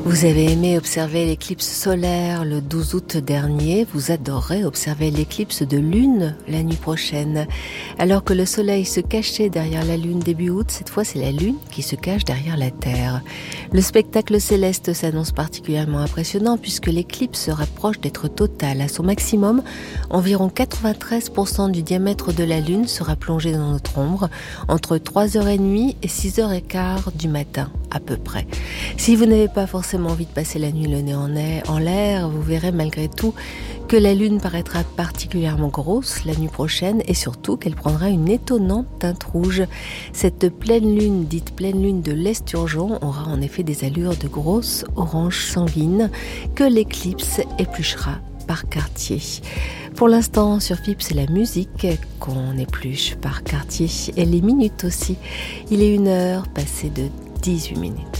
Vous avez aimé observer l'éclipse solaire le 12 août dernier, vous adorerez observer l'éclipse de lune la nuit prochaine. Alors que le soleil se cachait derrière la lune début août, cette fois c'est la lune qui se cache derrière la Terre. Le spectacle céleste s'annonce particulièrement impressionnant puisque l'éclipse se rapproche d'être totale. À son maximum, environ 93% du diamètre de la lune sera plongé dans notre ombre entre 3h30 et 6h15 du matin à peu près. Si vous n'avez pas forcément envie de passer la nuit le nez en l'air, vous verrez malgré tout que la lune paraîtra particulièrement grosse la nuit prochaine et surtout qu'elle prendra une étonnante teinte rouge. Cette pleine lune, dite pleine lune de l'Esturgeon, aura en effet des allures de grosse orange sanguine que l'éclipse épluchera par quartier. Pour l'instant, sur FIP, c'est la musique qu'on épluche par quartier et les minutes aussi. Il est 1h passée de 18 minutes.